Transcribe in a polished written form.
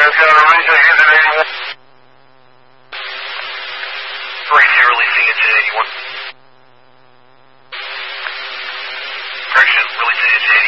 got a reason to use it 81. 3-0 releasing engine 81. Correction, releasing engine